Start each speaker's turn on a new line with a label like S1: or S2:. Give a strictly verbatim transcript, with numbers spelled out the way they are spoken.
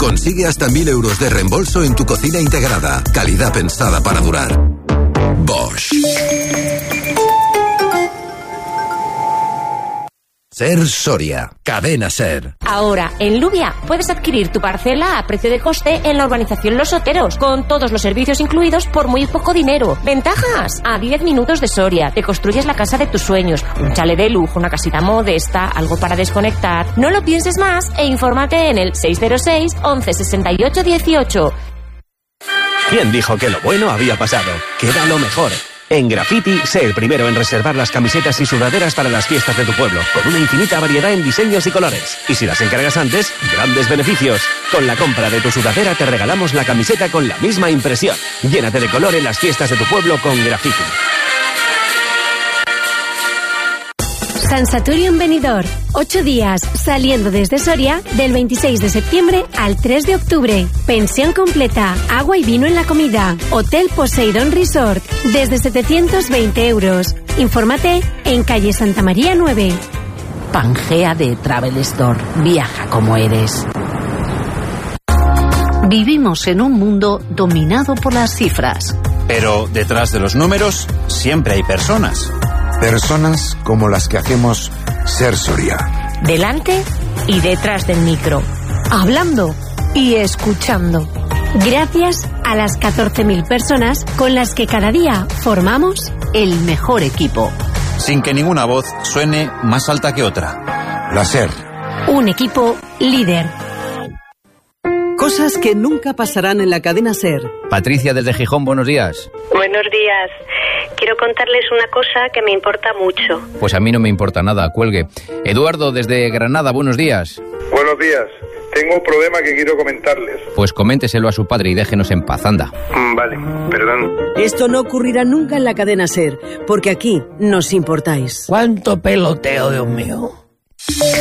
S1: Consigue hasta mil euros de reembolso en tu cocina integrada. Calidad pensada para durar. Bosch. Ser Soria. Cadena Ser.
S2: Ahora, en Lubia, puedes adquirir tu parcela a precio de coste en la urbanización Los Soteros, con todos los servicios incluidos por muy poco dinero. ¿Ventajas? A diez minutos de Soria. Te construyes la casa de tus sueños. Un chalet de lujo, una casita modesta, algo para desconectar. No lo pienses más e infórmate en el seis cero seis, once, sesenta y ocho, dieciocho.
S3: ¿Quién dijo que lo bueno había pasado? Queda lo mejor. En Graffiti, sé el primero en reservar las camisetas y sudaderas para las fiestas de tu pueblo, con una infinita variedad en diseños y colores. Y si las encargas antes, grandes beneficios. Con la compra de tu sudadera te regalamos la camiseta con la misma impresión. Llénate de color en las fiestas de tu pueblo con Graffiti.
S4: Sansatorium Benidorm, ocho días, saliendo desde Soria del veintiséis de septiembre al tres de octubre. Pensión completa, agua y vino en la comida. Hotel Poseidon Resort, desde setecientos veinte euros. Infórmate en calle Santa María nueve.
S5: Pangea de Travel Store, viaja como eres. Vivimos en un mundo dominado por las cifras.
S6: Pero detrás de los números siempre hay personas. Personas como las que hacemos Ser Soria.
S2: Delante y detrás del micro.
S4: Hablando y escuchando. Gracias a las catorce mil personas con las que cada día formamos
S5: el mejor equipo.
S6: Sin que ninguna voz suene más alta que otra. La Ser.
S4: Un equipo líder.
S7: Cosas que nunca pasarán en la cadena Ser.
S8: Patricia desde Gijón, buenos días.
S9: Buenos días. Quiero contarles una cosa que me importa mucho.
S8: Pues a mí no me importa nada, cuelgue. Eduardo desde Granada, buenos días.
S10: Buenos días. Tengo un problema que quiero comentarles.
S8: Pues coménteselo a su padre y déjenos en paz, anda.
S10: Mm, vale, perdón.
S7: Esto no ocurrirá nunca en la cadena Ser, porque aquí nos importáis.
S11: ¿Cuánto peloteo, Dios mío?